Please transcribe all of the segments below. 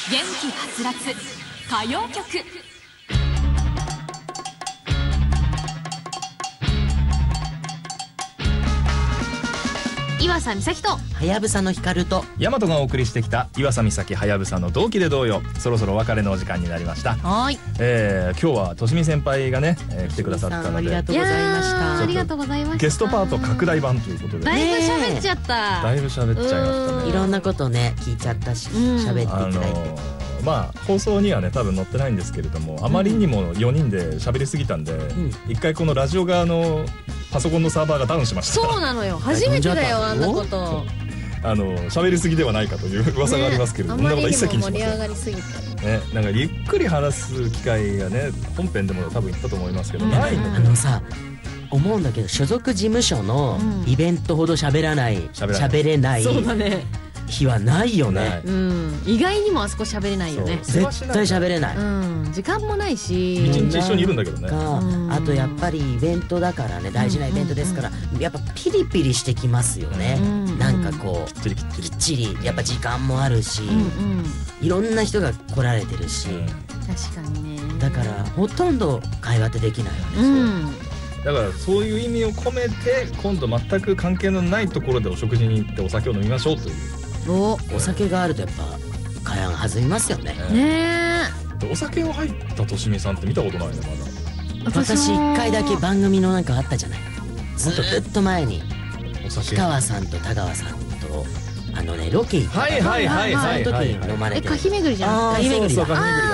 元気はつらつ歌謡曲。岩佐美咲とはやぶさの光と大和がお送りしてきた岩佐美咲はやぶさの同期で同様、そろそろお別れのお時間になりました。 はい、 今日はとしみ先輩がね、来てくださったので、 ありがとうございましたありがとうございました。 ゲストパート拡大版ということで、 だいぶ喋っちゃった、 だいぶ喋っちゃいましたね。 いろんなことね聞いちゃったし、喋っていただいて、 まあ放送にはね多分載ってないんですけれども、あまりにも4人で喋りすぎたんで、一回このラジオ側のパソコンのサーバーがダウンしました。 そうなのよ、初めてだよあんなこと。 喋りすぎではないかという噂がありますけれども、 ね、あまりにも一切気にしません。 盛り上がりすぎてね、なんかゆっくり話す機会がね、本編でも多分言ったと思いますけど、ないので、 さ思うんだけど、所属事務所のイベントほど喋らない、喋れないそうだね日はないよね。 意外にもあそこ喋れないよね。 絶対喋れない、 時間もないし、 一日一緒にいるんだけどね。 あとやっぱりイベントだからね、大事なイベントですから、やっぱピリピリしてきますよね。なんかこうきっちりやっぱ時間もあるし、いろんな人が来られてるし、 確かにね。 だからほとんど会話ってできないよね。 だからそういう意味を込めて、今度全く関係のないところでお食事に行ってお酒を飲みましょうという。 お酒があるとやっぱ会話が弾みますよね。 ねえ。お酒を入ったとしみさんって見たことないね、まだ。 私1回だけ番組のなんかあったじゃない。ずっと前に氷川さんと田川さんとロケ行った。 はいはいはいはい。 その時に飲まれて。 かひめぐりじゃなくて。 かひめぐりだ。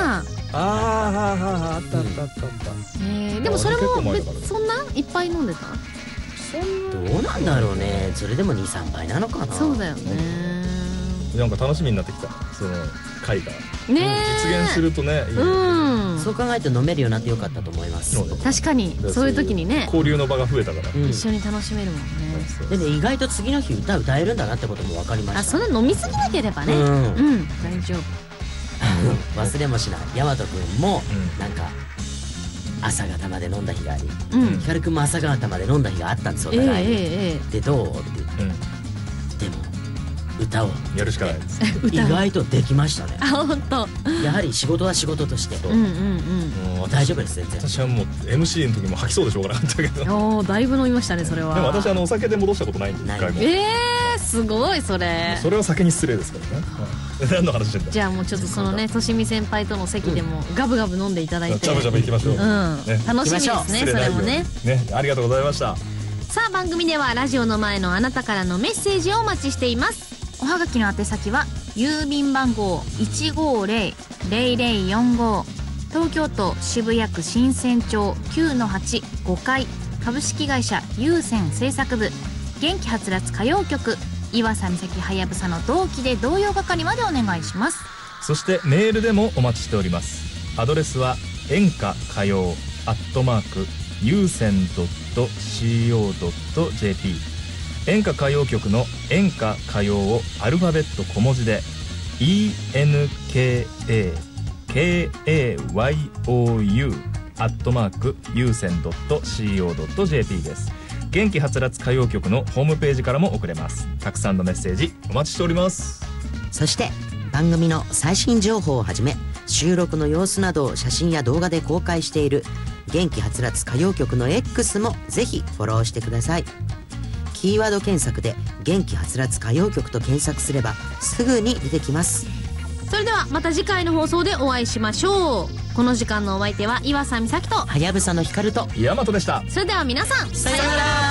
あった。 でもそれもそんないっぱい飲んでた？ どうなんだろうね。それでも 2,3 杯なのかな。 そうだよね。 なんか楽しみになってきた、その会がね、 実現するとね。 そう考えて飲めるようになってよかったと思います。 確かにそういう時にね、 交流の場が増えたから一緒に楽しめるもんね。 でね、意外と次の日歌えるんだなってことも分かりました。 あ、そんな飲みすぎなければね、大丈夫。 忘れもしない。大和くんもなんか朝方まで飲んだ日があり、光くんも朝方まで飲んだ日があったんですよ、お互いに。でどうって言って、でも歌をやるしかないです。 意外とできましたね。 あ、本当。 やはり仕事は仕事として大丈夫です。全然。 私はもう MC の時も吐きそうでしょうがなかったけど。 だいぶ飲みましたね、それは。 でも私お酒で戻したことないんで、一回も。 すごいそれ。 それは酒に失礼ですからね。何の話してんだ。 じゃあもうちょっとそのね、としみ先輩との席でもガブガブ飲んでいただいて、 ジャブジャブ行きましょう。 楽しみですね、それもね。 ありがとうございました。 さあ、番組ではラジオの前のあなたからのメッセージをお待ちしています。おはがきの宛先は郵便番号 150-0045、 東京都渋谷区神泉町 9-8 5階、株式会社有線制作部、元気はつらつ歌謡曲、岩佐美咲はやぶさの同期で童謡係までお願いします。 そしてメールでもお待ちしております。アドレスは演歌歌謡有線.co.jp、演歌歌謡曲の演歌歌謡をアルファベット小文字で ENKAKAYOU有線.co.jp です。元気はつらつ歌謡曲のホームページからも送れます。たくさんのメッセージお待ちしております。 そして番組の最新情報をはじめ、収録の様子などを写真や動画で公開している元気はつらつ歌謡曲の X もぜひフォローしてください。キーワード検索で元気はつらつ歌謡曲と検索すればすぐに出てきます。 それではまた次回の放送でお会いしましょう。この時間のお相手は岩佐美咲とはやぶさの光と大和でした。 それでは皆さん、 さよなら。